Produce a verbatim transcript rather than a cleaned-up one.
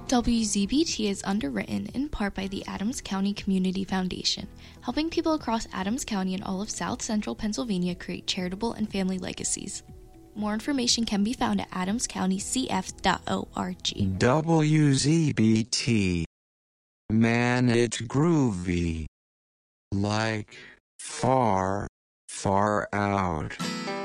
W Z B T is underwritten in part by the Adams County Community Foundation, helping people across Adams County and all of South Central Pennsylvania create charitable and family legacies. More information can be found at adams county c f dot org. W Z B T. Man, it's groovy. Like, far, far out.